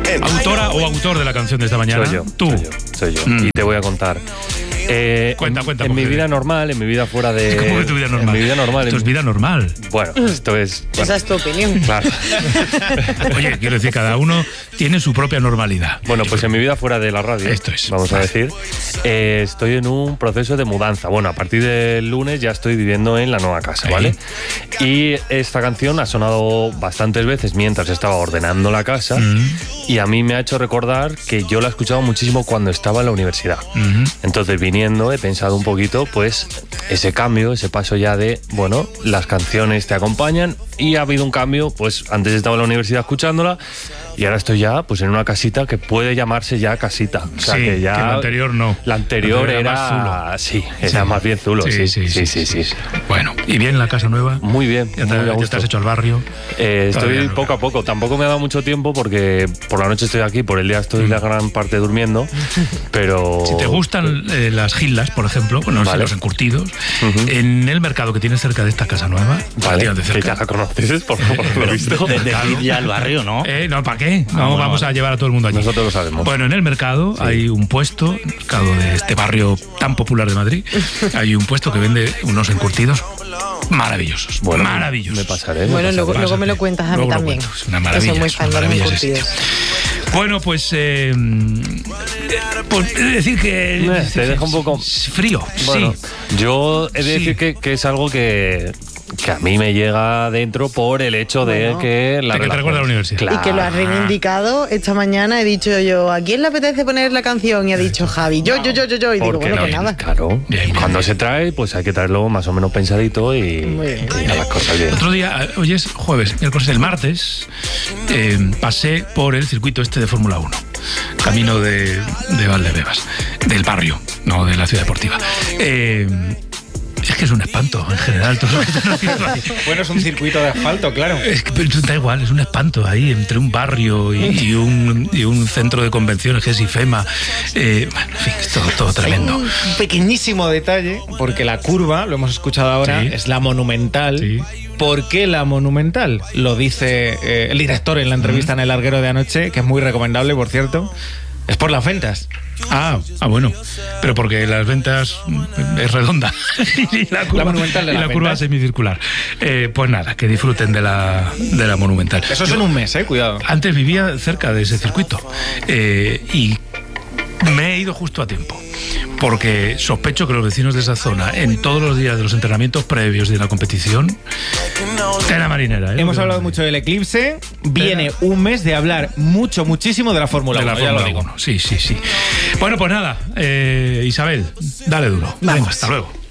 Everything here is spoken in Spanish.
¿Autora o autor de la canción de esta mañana? Soy yo. Tú. Soy yo. Y te voy a contar. Cuenta. En mi vida normal, en mi vida fuera de... ¿Cómo que tu vida normal? En mi vida normal. Esto es vida normal. Bueno, esto es... Bueno, esa es tu opinión. claro. Oye, quiero decir, cada uno tiene su propia normalidad. Bueno, pues en mi vida fuera de la radio, Esto es. vamos a decir, estoy en un proceso de mudanza. Bueno, a partir del lunes ya estoy viviendo en la nueva casa, ¿vale? Y esta canción ha sonado bastantes veces mientras estaba ordenando la casa y a mí me ha hecho recordar que yo la he escuchado muchísimo cuando estaba en la universidad. Entonces, viniendo, he pensado un poquito, pues, ese cambio, ese paso ya de, bueno, las canciones te acompañan y ha habido un cambio, pues, antes estaba en la universidad escuchándola y ahora estoy ya, pues, en una casita que puede llamarse ya casita. O sea, sí, que ya... que la anterior no. La anterior era más zulo. Sí, era más bien zulo, sí. Bueno, ¿y bien la casa nueva? Muy bien, ¿Ya muy a te gusto. has hecho al barrio? Estoy poco a poco. Tampoco me ha dado mucho tiempo porque por la noche estoy aquí, por el día estoy la gran parte durmiendo, pero... Si te gustan las gildas, por ejemplo, bueno, Vale. los encurtidos, en el mercado que tienes cerca de esta casa nueva, Vale, de que cerca. ya la conoces, por lo visto. Decir ya el barrio, ¿no? No, ¿para qué? No, bueno, vamos a llevar a todo el mundo allí. Nosotros lo sabemos. Bueno, en el mercado hay un puesto, el mercado de este barrio tan popular de Madrid, hay un puesto que vende unos encurtidos maravillosos. Bueno, maravillosos. Me pasaré. Bueno, luego Pásate. me lo cuentas a mí Luego lo también. cuento. Es una maravilla. Soy muy es fan una de los maravilla es encurtidos. Bueno, pues pues he de decir que Te deja un poco... frío. Bueno, sí. yo he de Sí. decir que es algo que a mí me llega dentro por el hecho de Bueno. que la De que te recuerda a la universidad. Claro. Y que lo has reivindicado esta mañana. He dicho yo, ¿a quién le apetece poner la canción? Y ha dicho Javi, yo. Y digo, Porque bueno, pues nada. Claro, Bien, cuando bien. se trae, pues hay que traerlo más o menos pensadito y Muy bien. a las cosas bien. Otro día, hoy es jueves, miércoles, el martes, pasé por el circuito este de Fórmula 1, camino de Valdebebas, del barrio, no de la ciudad deportiva. Es que es un espanto en general todo lo que están haciendo ahí. Bueno, es un circuito de asfalto, claro. Es que pero da igual, es un espanto ahí entre un barrio y un centro de convenciones que es IFEMA. Bueno, en fin, es todo tremendo. Un pequeñísimo detalle, porque la curva, lo hemos escuchado ahora, Sí. es la monumental. Sí. ¿Por qué la monumental? Lo dice el director en la entrevista en El Larguero de anoche, que es muy recomendable, por cierto. Es por las ventas. Bueno, pero porque las ventas es redonda y la curva, monumental de y las la curva ventas. semicircular. Pues nada, que disfruten de la monumental. Eso es Yo en un mes, cuidado. Antes vivía cerca de ese circuito y me he ido justo a tiempo. Porque sospecho que los vecinos de esa zona, en todos los días de los entrenamientos previos de la competición, tela marinera. Hemos hablado mucho del eclipse. Viene un mes de hablar muchísimo de la Fórmula 1. de la ya lo Fórmula digo. 1. Sí. Bueno, pues nada, Isabel, dale duro. Vamos. Venga, hasta luego.